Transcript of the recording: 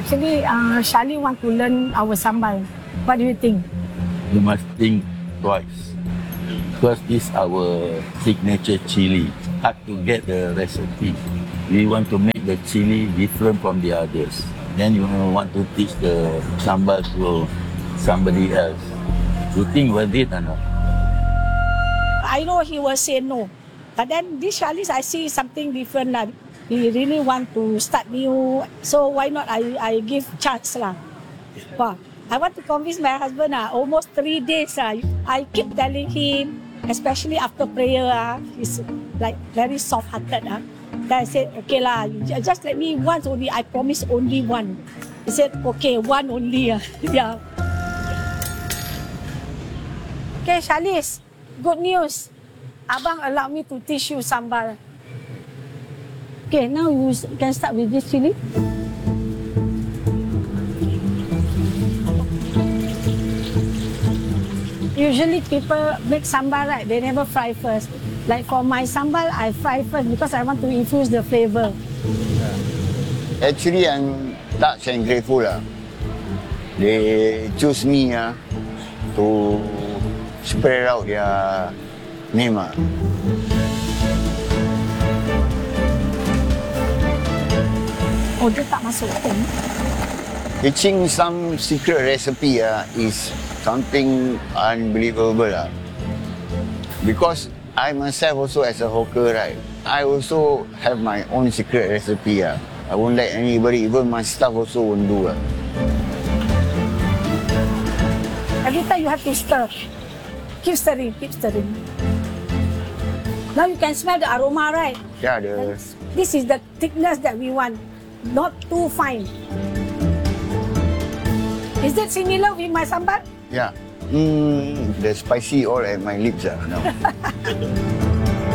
Actually, Charlie want to learn our sambal. What do you think? You must think twice. Because this is our signature chili. Hard to get the recipe. We want to make the chili different from the others. Then you want to teach the sambal to somebody else. You think worth it or not? I know he will say no. But then this Charlie, I see something different. He really want to start new. So why not I give chance lah. Wow. I want to convince my husband almost 3 days. I keep telling him, especially after prayer, he's like very soft-hearted. Then I said, okay lah, just let me once only. I promise only one. He said, okay, one only. Yeah. Okay, Charlize, good news. Abang allowed me to teach you sambal. Okay, now you can start with this chili. Usually people make sambal, right? They never fry first. Like for my sambal, I fry first because I want to infuse the flavor. Actually, I'm touched and grateful. They choose me to spread out their name. Oh, dia tak masuk pun. Teaching some secret recipe is something unbelievable. Because I myself also as a hawker, right? I also have my own secret recipe. I won't let anybody, even my staff also won't do. Every time you have to stir. Keep stirring, keep stirring. Now you can smell the aroma, right? Yeah, This is the thickness that we want, not too fine. Is that similar with my sambal? yeah. The spicy all at my lips now.